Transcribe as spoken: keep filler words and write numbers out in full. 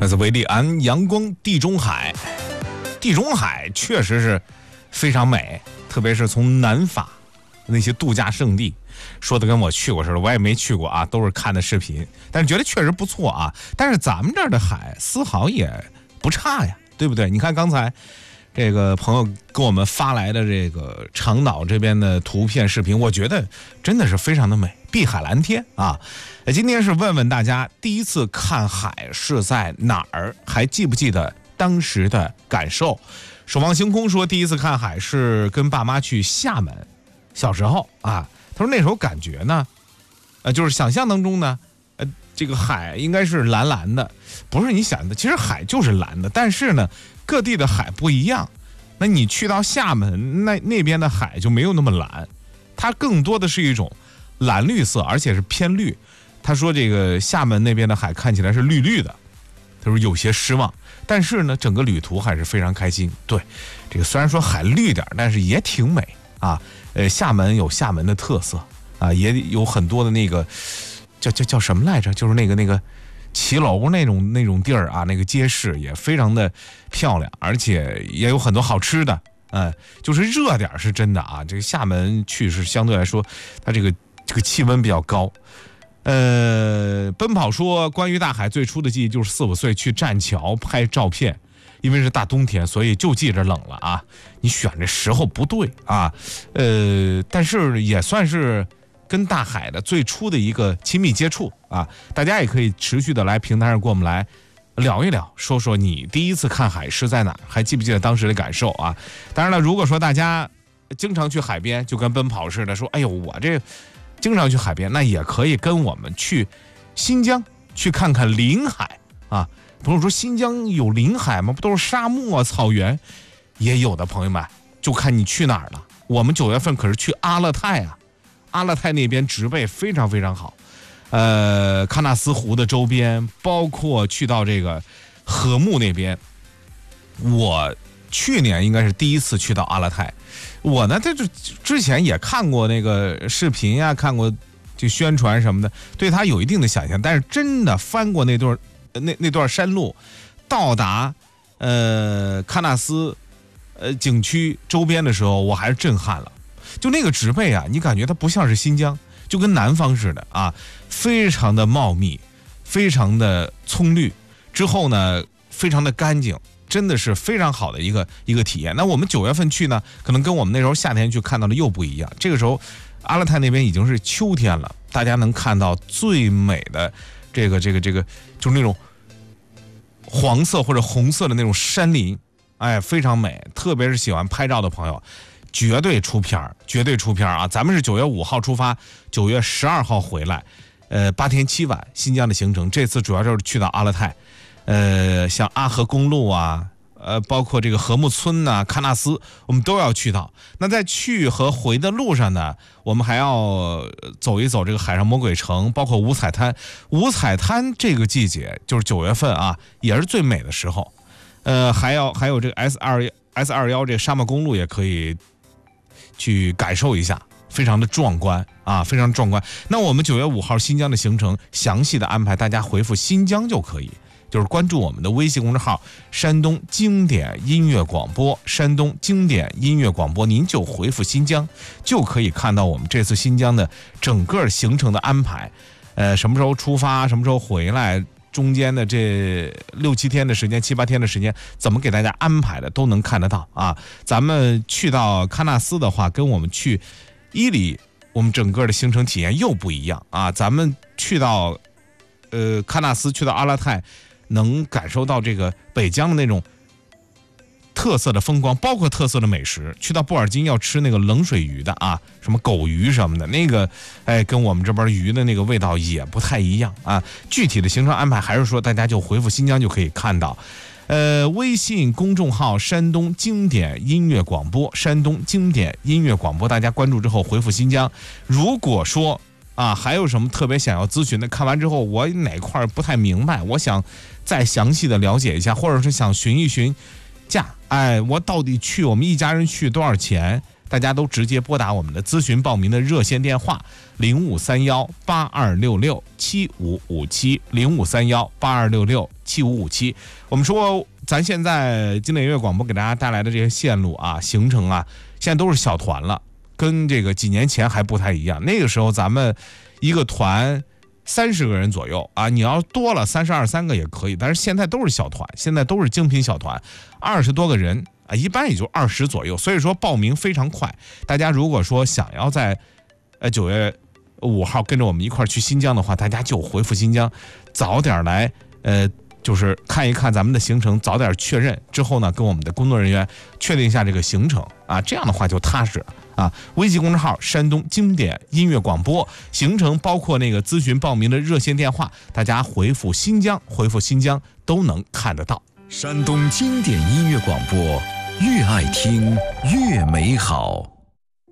来自维利安阳光地中海。地中海确实是非常美，特别是从南法那些度假胜地，说的跟我去过似的，我也没去过啊，都是看的视频，但是觉得确实不错啊。但是咱们这儿的海丝毫也不差呀，对不对？你看刚才这个朋友跟我们发来的这个长岛这边的图片视频，我觉得真的是非常的美，碧海蓝天啊。今天是问问大家第一次看海是在哪儿，还记不记得当时的感受？守望星空说第一次看海是跟爸妈去厦门，小时候啊，他说那时候感觉呢，呃，就是想象当中呢，呃，这个海应该是蓝蓝的，不是你想的，其实海就是蓝的，但是呢，各地的海不一样。那你去到厦门那那边的海就没有那么蓝，它更多的是一种蓝绿色，而且是偏绿。他说这个厦门那边的海看起来是绿绿的，他说有些失望，但是呢，整个旅途还是非常开心。对，这个虽然说海绿点，但是也挺美啊。呃，厦门有厦门的特色啊，也有很多的那个叫叫叫什么来着？就是那个那个骑楼那种那种地儿啊，那个街市也非常的漂亮，而且也有很多好吃的。嗯、呃，就是热点是真的啊。这个厦门去是相对来说，它这个这个气温比较高。呃，奔跑说关于大海最初的记忆就是四五岁去栈桥拍照片，因为是大冬天，所以就记着冷了啊。你选这时候不对啊，呃，但是也算是跟大海的最初的一个亲密接触啊。大家也可以持续的来平台上跟我们来聊一聊，说说你第一次看海是在哪儿，还记不记得当时的感受啊？当然了，如果说大家经常去海边，就跟奔跑似的说，哎呦，我这经常去海边，那也可以跟我们去新疆去看看临海啊。朋友说新疆有临海吗？不都是沙漠啊、草原？也有的，朋友们就看你去哪儿了。我们九月份可是去阿勒泰啊，阿勒泰那边植被非常非常好。呃，喀纳斯湖的周边，包括去到这个禾木那边，我去年应该是第一次去到阿勒泰。我呢，这就之前也看过那个视频啊，看过这宣传什么的，对它有一定的想象。但是真的翻过那段那那段山路，到达呃喀纳斯呃景区周边的时候，我还是震撼了。就那个植被啊，你感觉它不像是新疆，就跟南方似的啊，非常的茂密，非常的葱绿，之后呢，非常的干净。真的是非常好的一个一个体验。那我们九月份去呢，可能跟我们那时候夏天去看到的又不一样。这个时候，阿勒泰那边已经是秋天了，大家能看到最美的这个这个这个，就是那种黄色或者红色的那种山林，哎，非常美。特别是喜欢拍照的朋友，绝对出片绝对出片啊！咱们是九月五号出发，九月十二号回来，呃，八天七晚新疆的行程。这次主要就是去到阿勒泰。呃，像阿合公路啊，呃，包括这个禾木村呐、啊、喀纳斯，我们都要去到。那在去和回的路上呢，我们还要走一走这个海上魔鬼城，包括五彩滩。五彩滩这个季节就是九月份啊，也是最美的时候。呃，还要还有这个 S 二 S 二幺这个沙漠公路也可以去感受一下。非常的壮观啊，非常壮观。那我们九月五号新疆的行程详细的安排，大家回复新疆就可以。就是关注我们的微信公众号山东经典音乐广播，山东经典音乐广播，您就回复新疆就可以看到我们这次新疆的整个行程的安排，呃，什么时候出发，什么时候回来，中间的这六七天的时间，七八天的时间，怎么给大家安排的都能看得到啊。咱们去到喀纳斯的话，跟我们去伊犁，我们整个的行程体验又不一样啊。咱们去到呃喀纳斯，去到阿勒泰，能感受到这个北疆的那种特色的风光，包括特色的美食。去到布尔津要吃那个冷水鱼的啊，什么狗鱼什么的，那个哎，跟我们这边鱼的那个味道也不太一样啊。具体的行程安排还是说大家就回复新疆就可以看到。呃，微信公众号山东经典音乐广播，山东经典音乐广播，大家关注之后回复新疆。如果说啊，还有什么特别想要咨询的？看完之后我哪块不太明白，我想再详细的了解一下，或者是想询一询价，哎，我到底去我们一家人去多少钱？ 大家都直接拨打我们的咨询报名的热线电话零五三幺八二六六七五五七零五三幺八二六六七五五七。我们说，咱现在经典音乐广播给大家带来的这些线路啊、行程啊，现在都是小团了，跟这个几年前还不太一样。那个时候咱们一个团三十个人左右啊，你要多了三十二三个也可以，但是现在都是小团，现在都是精品小团，二十多个人啊，一般也就二十左右，所以说报名非常快。大家如果说想要在呃九月五号跟着我们一块去新疆的话，大家就回复新疆，早点来，呃，就是看一看咱们的行程，早点确认之后呢，跟我们的工作人员确定一下这个行程啊，这样的话就踏实了。啊，微信公众号山东经典音乐广播，行程包括那个咨询报名的热线电话，大家回复新疆，回复新疆都能看得到。 山东经典音乐广播，越爱听越美好。